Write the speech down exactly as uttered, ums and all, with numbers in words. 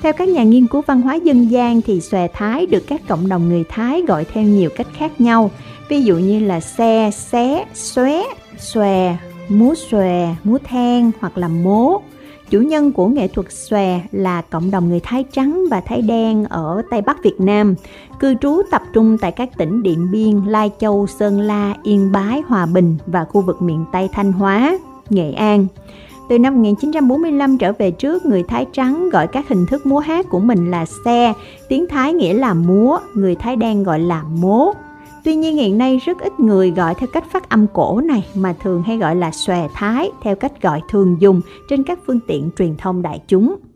Theo các nhà nghiên cứu văn hóa dân gian thì xòe Thái được các cộng đồng người Thái gọi theo nhiều cách khác nhau. Ví dụ như là xe, xé, xóe, xòe, múa xòe, múa then hoặc là mố. Chủ nhân của nghệ thuật xòe là cộng đồng người Thái trắng và Thái đen ở Tây Bắc Việt Nam, cư trú tập trung tại các tỉnh Điện Biên, Lai Châu, Sơn La, Yên Bái, Hòa Bình và khu vực miền Tây Thanh Hóa, Nghệ An. Từ năm một nghìn chín trăm bốn mươi lăm trở về trước, người Thái trắng gọi các hình thức múa hát của mình là xe, tiếng Thái nghĩa là múa, người Thái đen gọi là mố. Tuy nhiên hiện nay rất ít người gọi theo cách phát âm cổ này mà thường hay gọi là xòe Thái theo cách gọi thường dùng trên các phương tiện truyền thông đại chúng.